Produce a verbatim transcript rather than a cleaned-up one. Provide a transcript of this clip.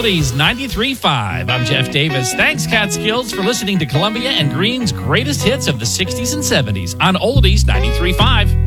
Oldies ninety-three point five. I'm Jeff Davis. Thanks, Catskills, for listening to Columbia and Green's greatest hits of the sixties and seventies on Oldies ninety-three point five.